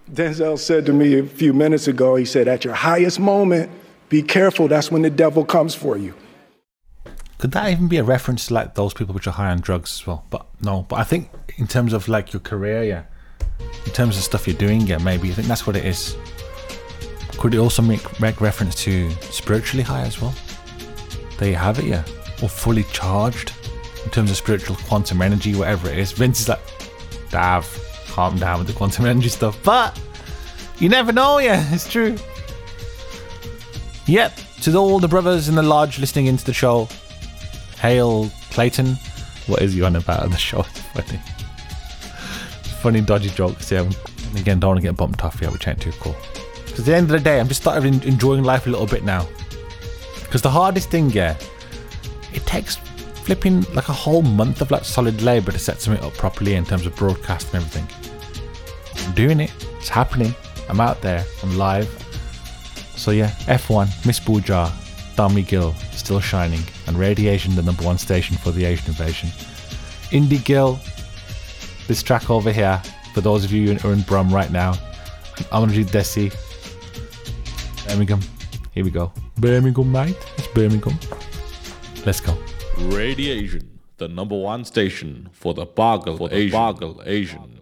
Denzel said to me a few minutes ago, he said, at your highest moment, be careful, that's when the devil comes for you. Could that even be a reference to like those people which are high on drugs as well? But no, but I think in terms of like your career, yeah, in terms of stuff you're doing, yeah, maybe I think that's what it is. Could it also make reference to spiritually high as well? There you have it, yeah. Or fully charged in terms of spiritual quantum energy, whatever it is. Vince is like, Dav, calm down with the quantum energy stuff. But you never know, yeah, it's true. Yep, to all the brothers in the lodge listening into the show, hail Clayton. What is he on about in the show? It's funny. Funny, dodgy jokes, yeah. And again, don't want to get bumped off, yeah, which ain't too cool. Because at the end of the day, I'm just starting enjoying life a little bit now. Because the hardest thing, yeah, it takes flipping like a whole month of like solid labour to set something up properly in terms of broadcast and everything. I'm doing it. It's happening. I'm out there. I'm live. So yeah, F1, Miss Bujar, Tommy Gill, still shining, and Radiation, the #1 station for the Asian invasion. Indie Gill, this track over here, for those of you who are in Brum right now, Amanjit Desi, Birmingham, here we go. Birmingham, mate, it's Birmingham. Let's go. Radiation, the #1 station for the Bargle Asian.